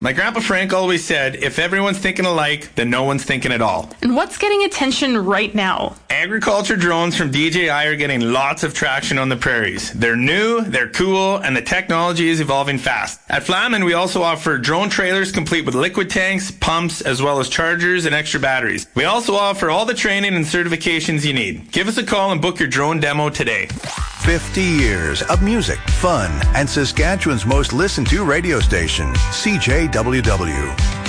My grandpa Frank always said, if everyone's thinking alike, then no one's thinking at all. And what's getting attention right now? Agriculture drones from DJI are getting lots of traction on the prairies. They're new, they're cool, and the technology is evolving fast. At Flamin, we also offer drone trailers complete with liquid tanks, pumps, as well as chargers and extra batteries. We also offer all the training and certifications you need. Give us a call and book your drone demo today. 50 years of music, fun, and Saskatchewan's most listened to radio station, CJWW.